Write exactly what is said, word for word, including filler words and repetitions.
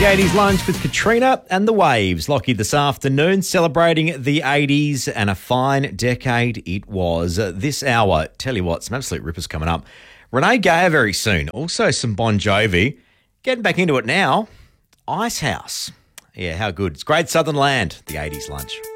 The eighties lunch with Katrina and the Waves. Lockie this afternoon celebrating the eighties and a fine decade it was. This hour, tell you what, some absolute rippers coming up. Renee Gayer very soon. Also some Bon Jovi. Getting back into it now. Icehouse. Yeah, how good. It's Great Southern Land, the eighties lunch.